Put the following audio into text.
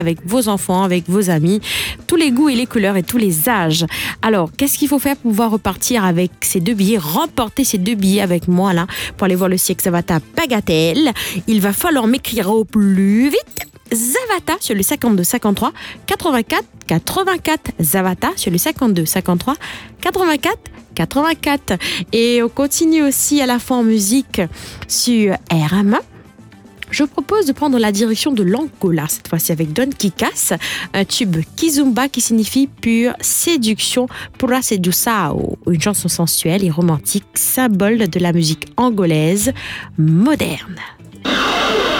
avec vos enfants, avec vos amis, tous les goûts et les couleurs et tous les âges. Alors, qu'est-ce qu'il faut faire pour pouvoir repartir avec ces 2 billets, remporter ces 2 billets avec moi là, pour aller voir le cirque Zavata Bagatelle? Il va falloir m'écrire au plus vite Zavata sur le 52 53 84 84. Zavata sur le 52 53 84 84. Et on continue aussi à la fin en musique sur RMA. Je propose de prendre la direction de l'Angola, cette fois-ci avec Don Kikas, un tube Kizumba qui signifie pure séduction, pura sedução, une chanson sensuelle et romantique, symbole de la musique angolaise moderne.